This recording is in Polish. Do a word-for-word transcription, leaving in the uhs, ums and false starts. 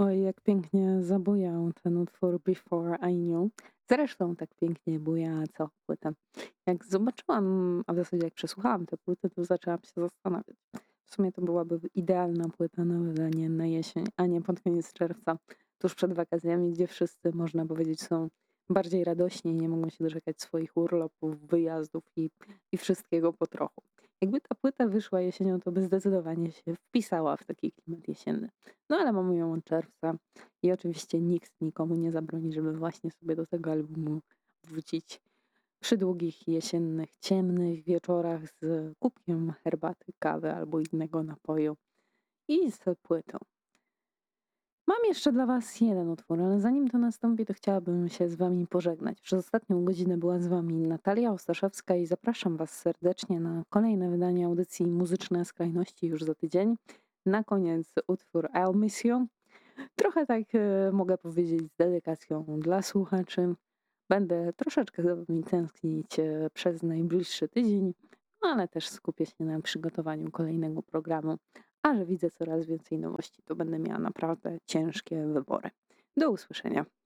Oj, jak pięknie zabujał ten utwór „Before I Knew”. Zresztą tak pięknie buja cała płyta. Jak zobaczyłam, a w zasadzie jak przesłuchałam tę płytę, to zaczęłam się zastanawiać. W sumie to byłaby idealna płyta na wydanie na jesień, a nie pod koniec czerwca, tuż przed wakacjami, gdzie wszyscy, można powiedzieć, są bardziej radośni i nie mogą się doczekać swoich urlopów, wyjazdów i, i wszystkiego po trochu. Jakby ta płyta wyszła jesienią, to by zdecydowanie się wpisała w taki klimat jesienny. No ale mamy ją od czerwca i oczywiście nikt nikomu nie zabroni, żeby właśnie sobie do tego albumu wrócić przy długich jesiennych, ciemnych wieczorach z kubkiem herbaty, kawy albo innego napoju i z płytą. Mam jeszcze dla Was jeden utwór, ale zanim to nastąpi, to chciałabym się z Wami pożegnać. Przez ostatnią godzinę była z Wami Natalia Ostaszewska i zapraszam Was serdecznie na kolejne wydanie audycji Muzyczne Skrajności już za tydzień. Na koniec utwór I'll Miss You. Trochę tak e, mogę powiedzieć z dedykacją dla słuchaczy. Będę troszeczkę za Wami tęsknić e, przez najbliższy tydzień, no ale też skupię się na przygotowaniu kolejnego programu. A że widzę coraz więcej nowości, to będę miała naprawdę ciężkie wybory. Do usłyszenia.